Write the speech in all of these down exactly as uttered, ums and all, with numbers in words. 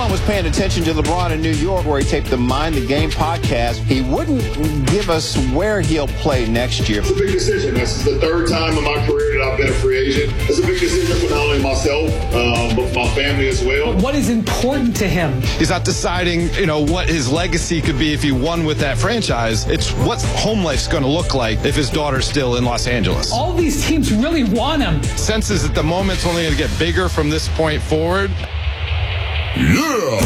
LeBron was paying attention to LeBron in New York, where he taped the Mind the Game podcast, he wouldn't give us where he'll play next year. It's a big decision. This is the third time in my career that I've been a free agent. It's a big decision for not only myself, um, but for my family as well. What is important to him? He's not deciding, you know, what his legacy could be if he won with that franchise. It's what home life's going to look like if his daughter's still in Los Angeles. All these teams really want him. Senses that the moment's only going to get bigger from this point forward. Yeah.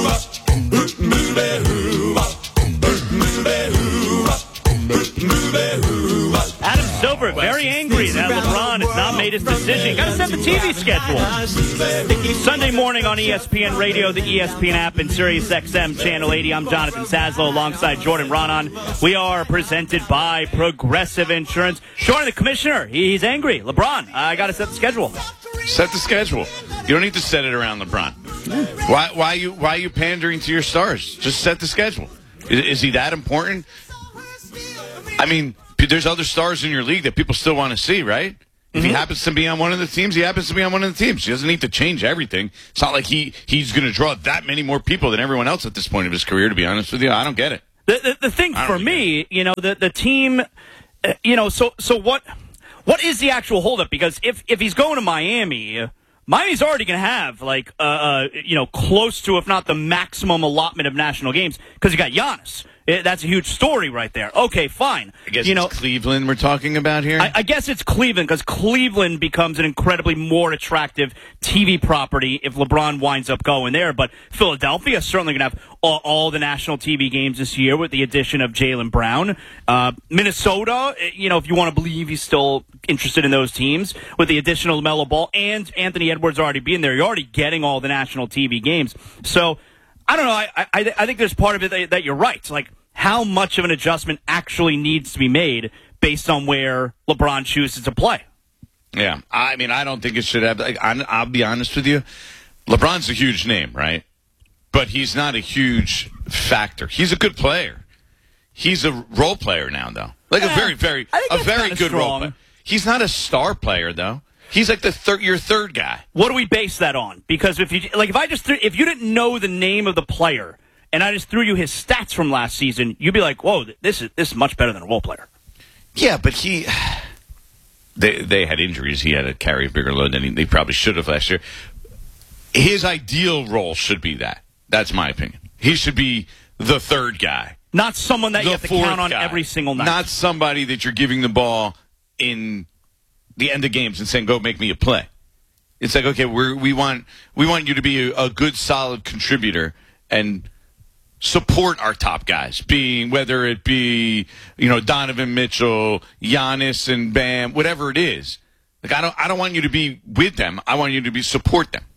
Adam Silver very angry that LeBron has not made his decision. Got to set the T V schedule. Sunday morning on E S P N Radio, the E S P N app, and Sirius X M Channel eighty. I'm Jonathan Saslow alongside Jordan Ronan. We are presented by Progressive Insurance. Jordan, the commissioner, he's angry. LeBron, I got to set the schedule. Set the schedule. You don't need to set it around LeBron. Why, why, you, why are you pandering to your stars? Just set the schedule. Is, is he that important? I mean, there's other stars in your league that people still want to see, right? If mm-hmm. he happens to be on one of the teams, he happens to be on one of the teams. He doesn't need to change everything. It's not like he, he's going to draw that many more people than everyone else at this point of his career, to be honest with you. I don't get it. The, the, the thing for me, you know, the, the team, uh, you know, so so what what is the actual holdup? Because if, if he's going to Miami, Miami's already going to have, like, uh, uh, you know, close to, if not the maximum allotment of national games, because you got Giannis. It, that's a huge story right there. Okay, fine. I guess you know, it's Cleveland we're talking about here? I, I guess it's Cleveland, because Cleveland becomes an incredibly more attractive T V property if LeBron winds up going there. But Philadelphia is certainly going to have all, all the national T V games this year with the addition of Jaylen Brown. Uh, Minnesota, you know, if you want to believe he's still interested in those teams, with the additional LaMelo Ball and Anthony Edwards already being there, you're already getting all the national T V games. So, I don't know. I, I, I think there's part of it that, that you're right. Like, how much of an adjustment actually needs to be made based on where LeBron chooses to play? Yeah, I mean, I don't think it should have. Like, I'll be honest with you. LeBron's a huge name, right? But he's not a huge factor. He's a good player. He's a role player now, though. Like yeah, a very, very, a very good strong. role player. He's not a star player, though. He's like the third, your third guy. What do we base that on? Because if you like, if I just th- if you didn't know the name of the player, and I just threw you his stats from last season, you'd be like, "Whoa, this is this is much better than a role player." Yeah, but he, they they had injuries. He had to carry a bigger load than he, they probably should have last year. His ideal role should be that. That's my opinion. He should be the third guy, not someone that the you have to count on guy. every single night. Not somebody that you're giving the ball in the end of games and saying, "Go make me a play." It's like, okay, we we want we want you to be a, a good, solid contributor and support our top guys, being whether it be, you know, Donovan Mitchell, Giannis, and Bam, whatever it is. Like, I don't I don't want you to be with them. I want you to be support them.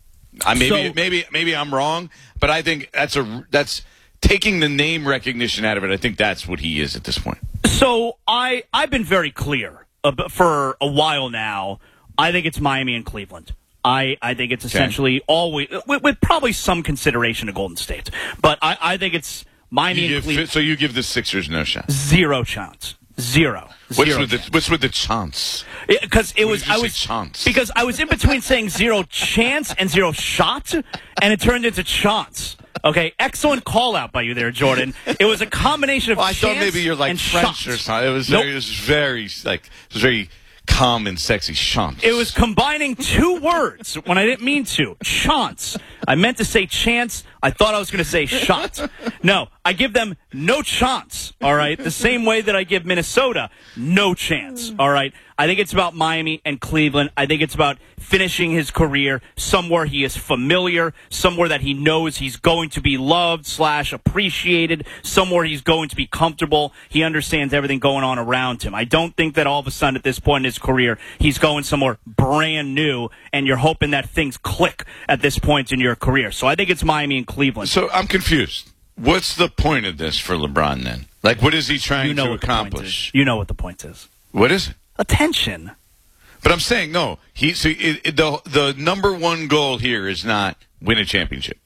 I maybe so, maybe maybe I'm wrong, but I think that's a that's taking the name recognition out of it. I think that's what he is at this point. So I I've been very clear for a while now. I think it's Miami and Cleveland. I, I think it's essentially okay. always with, with probably some consideration to Golden State, but I, I think it's Miami you and give, Cleveland. So you give the Sixers no shot. Zero chance. Zero. What's Zero with the What's with the chance? Because it, it was I was chance? because I was in between saying zero chance and zero shot, and it turned into chance. Okay, excellent call out by you there, Jordan. It was a combination of well, I chance thought maybe you're like and French shot. or something. It was nope. very, it was very like it was very calm and sexy. Chance. It was combining two words when I didn't mean to. Chance. I meant to say chance. I thought I was going to say shot. No, I give them no chance. All right, the same way that I give Minnesota no chance. All right. I think it's about Miami and Cleveland. I think it's about finishing his career somewhere he is familiar, somewhere that he knows he's going to be loved slash appreciated, somewhere he's going to be comfortable. He understands everything going on around him. I don't think that all of a sudden at this point in his career he's going somewhere brand new and you're hoping that things click at this point in your career. So I think it's Miami and Cleveland. So I'm confused. What's the point of this for LeBron then? Like, what is he trying you know to what accomplish? You know what the point is. What is it? Attention. But I'm saying no. He so it, it, the the number one goal here is not win a championship.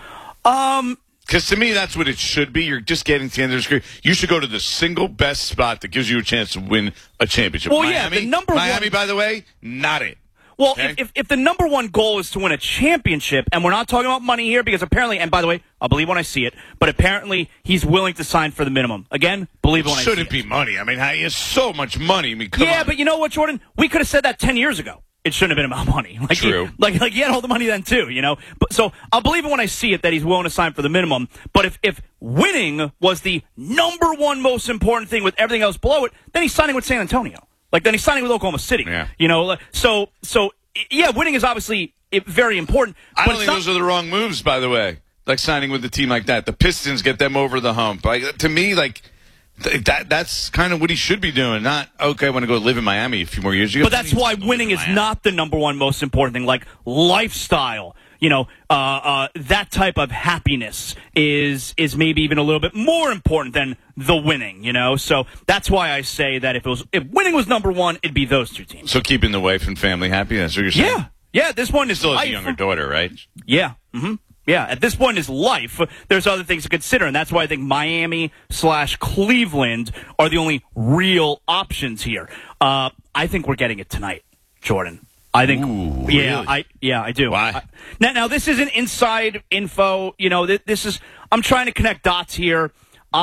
Um, because to me that's what it should be. You're just getting to the end of his career. You should go to the single best spot that gives you a chance to win a championship. Well, Miami, yeah, the number Miami, one... by the way, not it. Well, Okay. if, if if the number one goal is to win a championship, and we're not talking about money here, because apparently, and by the way, I'll believe when I see it, but apparently he's willing to sign for the minimum. Again, believe it when I see it. Shouldn't be money. I mean, he has so much money. I mean, come yeah, on. but you know what, Jordan? We could have said that ten years ago. It shouldn't have been about money. Like True. He, like, like he had all the money then too, you know. But so I'll believe it when I see it that he's willing to sign for the minimum. But if if winning was the number one most important thing with everything else below it, then he's signing with San Antonio. Like then he's signing with Oklahoma City. Yeah. You know. So so yeah, winning is obviously very important. I but don't it's think not- those are the wrong moves, by the way. Like signing with a team like that. The Pistons get them over the hump. Like, to me, like th- that that's kind of what he should be doing. Not, okay, I want to go live in Miami a few more years. You But that's why winning is not the number one most important thing. Like lifestyle, you know, uh, uh, that type of happiness is is maybe even a little bit more important than the winning. You know, so that's why I say that if it was if winning was number one, it'd be those two teams. So keeping the wife and family happy. That's what you're saying. Yeah, yeah. This one is Still has life. a younger daughter, right? Yeah. Mm-hmm. Yeah, at this point is life. There's other things to consider, and that's why I think Miami slash Cleveland are the only real options here. Uh, I think we're getting it tonight, Jordan. I think, Ooh, yeah, really? I yeah, I do. Why? I, now, now this isn't inside info. You know, th- this is. I'm trying to connect dots here.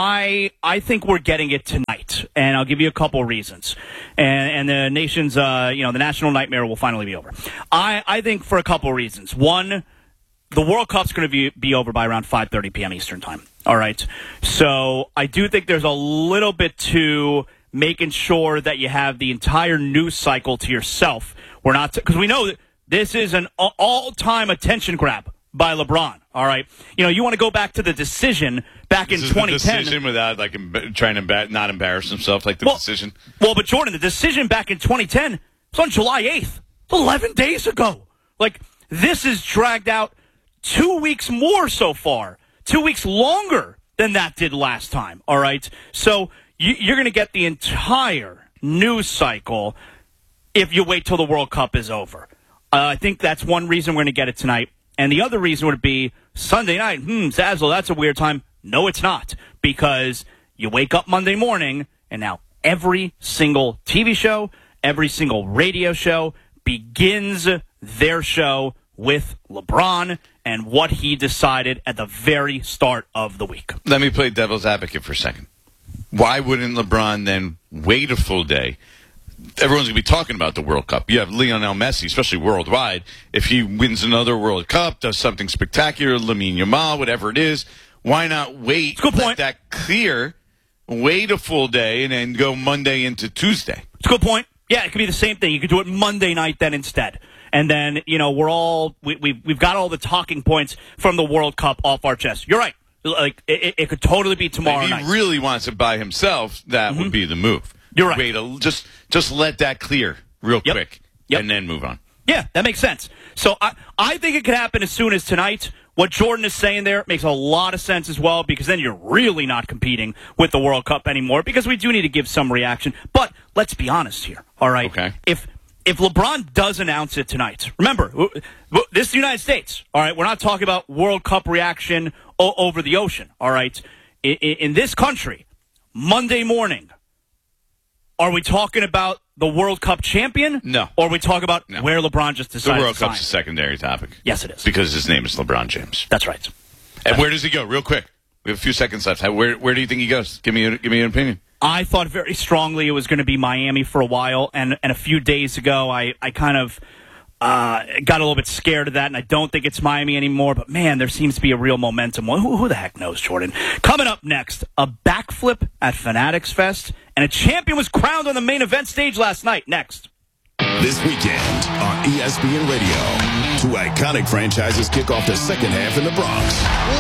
I I think we're getting it tonight, and I'll give you a couple reasons. And and the nation's, uh, you know, the national nightmare will finally be over. I I think for a couple reasons. One, the World Cup's going to be, be over by around five thirty p.m. Eastern time. All right. So I do think there's a little bit to making sure that you have the entire news cycle to yourself. We're not, because we know that this is an all-time attention grab by LeBron. All right. You know, you want to go back to the decision back This in is twenty ten. the decision without like emb- trying to emba- not embarrass himself, like the well, decision. Well, but Jordan, the decision back in twenty ten was on July eighth. eleven days ago. Like, this is dragged out two weeks more so far. Two weeks longer than that did last time, all right? So you, you're going to get the entire news cycle if you wait till the World Cup is over. Uh, I think that's one reason we're going to get it tonight. And the other reason would be Sunday night. Hmm, Zazzle, that's a weird time. No, it's not. Because you wake up Monday morning, and now every single T V show, every single radio show begins their show with LeBron and what he decided at the very start of the week. Let me play devil's advocate for a second. Why wouldn't LeBron then wait a full day? Everyone's going to be talking about the World Cup. You have Lionel Messi, especially worldwide. If he wins another World Cup, does something spectacular, Lamine Yamal, whatever it is, why not wait, Good let point. that clear, wait a full day, and then go Monday into Tuesday? It's a good point. Yeah, it could be the same thing. You could do it Monday night then instead. And then, you know, we're all, we, we, we've got all the talking points from the World Cup off our chest. You're right. Like, it, it could totally be tomorrow If he night. really wants it by himself, that would be the move. You're right. Wait, a, just just let that clear real Yep. quick, Yep. and then move on. Yeah, that makes sense. So I, I think it could happen as soon as tonight. What Jordan is saying there makes a lot of sense as well, because then you're really not competing with the World Cup anymore, because we do need to give some reaction. But let's be honest here, all right? Okay. If if LeBron does announce it tonight, remember, w- w- this is the United States, all right? We're not talking about World Cup reaction o- over the ocean, all right? In, in, in this country, Monday morning, are we talking about the World Cup champion? No. Or are we talking about No. where LeBron just The decided World to sign? Cup's a secondary topic. Yes, it is. Because his name is LeBron James. That's right. And where does he go? Real quick. We have a few seconds left. How, where where do you think he goes? Give me a, give me an opinion. I thought very strongly it was going to be Miami for a while, and, and a few days ago I, I kind of uh, got a little bit scared of that, and I don't think it's Miami anymore, but man, there seems to be a real momentum. Who, who the heck knows, Jordan? Coming up next, a backflip at Fanatics Fest, and a champion was crowned on the main event stage last night. Next. This weekend on E S P N Radio, two iconic franchises kick off the second half in the Bronx.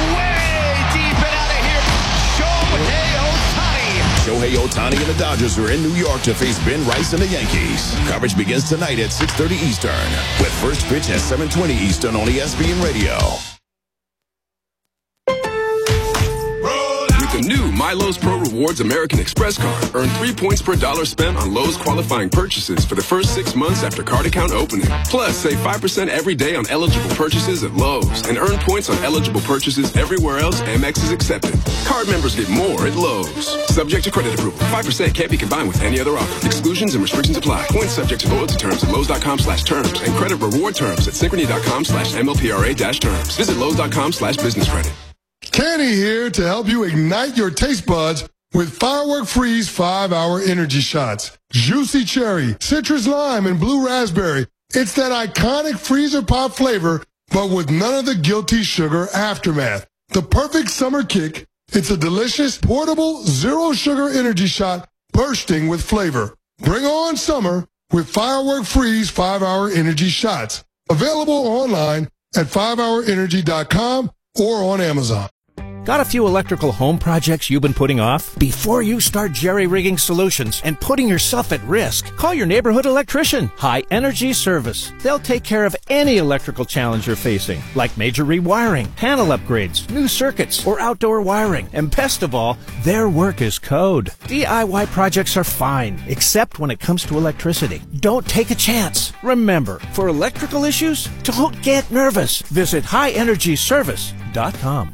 Way deep and out of here. Shohei Ohtani. Shohei Ohtani and the Dodgers are in New York to face Ben Rice and the Yankees. Coverage begins tonight at six thirty Eastern, with first pitch at seven twenty Eastern on E S P N Radio. You the new My Lowe's Pro Rewards American Express card. Earn three points per dollar spent on Lowe's qualifying purchases for the first six months after card account opening. Plus, save five percent every day on eligible purchases at Lowe's and earn points on eligible purchases everywhere else Amex is accepted. Card members get more at Lowe's. Subject to credit approval. five percent can't be combined with any other offer. Exclusions and restrictions apply. Points subject to loyalty terms at Lowe's.com slash terms and credit reward terms at Synchrony.com slash MLPRA dash terms. Visit Lowe's.com slash business credit. Kenny here to help you ignite your taste buds with Firework Freeze five hour energy shots. Juicy cherry, citrus lime, and blue raspberry. It's that iconic freezer pop flavor, but with none of the guilty sugar aftermath. The perfect summer kick. It's a delicious, portable, zero-sugar energy shot bursting with flavor. Bring on summer with Firework Freeze five hour energy shots. Available online at five hour energy dot com or on Amazon. Got a few electrical home projects you've been putting off? Before you start jerry-rigging solutions and putting yourself at risk, call your neighborhood electrician, High Energy Service. They'll take care of any electrical challenge you're facing, like major rewiring, panel upgrades, new circuits, or outdoor wiring. And best of all, their work is code. D I Y projects are fine, except when it comes to electricity. Don't take a chance. Remember, for electrical issues, don't get nervous. Visit high energy service dot com.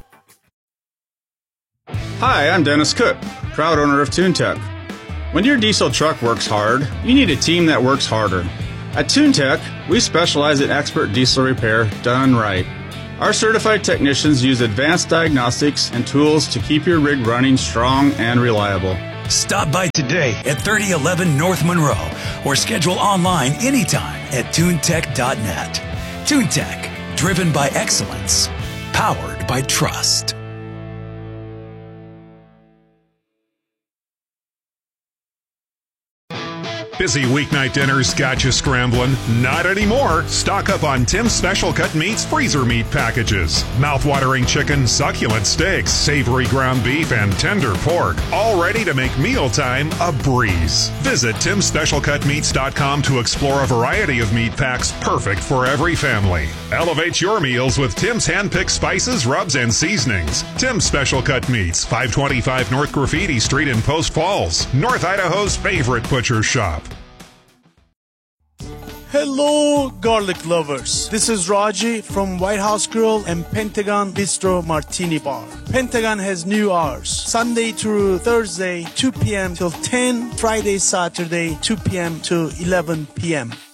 Hi, I'm Dennis Cook, proud owner of TuneTech. When your diesel truck works hard, you need a team that works harder. At TuneTech, we specialize in expert diesel repair done right. Our certified technicians use advanced diagnostics and tools to keep your rig running strong and reliable. Stop by today at thirty eleven North Monroe or schedule online anytime at tune tech dot net. TuneTech, driven by excellence, powered by trust. Busy weeknight dinners got you scrambling? Not anymore. Stock up on Tim's Special Cut Meats freezer meat packages. Mouth-watering chicken, succulent steaks, savory ground beef, and tender pork. All ready to make mealtime a breeze. Visit tims special cut meats dot com to explore a variety of meat packs perfect for every family. Elevate your meals with Tim's hand-picked spices, rubs, and seasonings. Tim's Special Cut Meats, five twenty-five North Graffiti Street in Post Falls, North Idaho's favorite butcher shop. Hello, garlic lovers. This is Raji from White House Grill and Pentagon Bistro Martini Bar. Pentagon has new hours. Sunday through Thursday, two p.m. till ten. Friday, Saturday, two p.m. to eleven p.m.